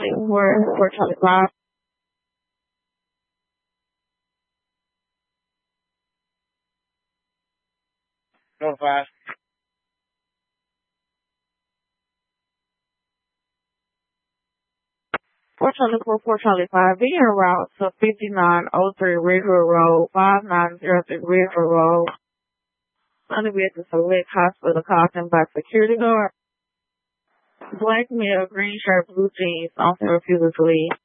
We're Charlie 5. 105. Four Charlie 5. Be en route to 5903 Ridgeville Road, 5903 Ridgeville Road. Under vehicle select hospital caution by security guard. Black male, green shirt, blue jeans. Also refuses to leave.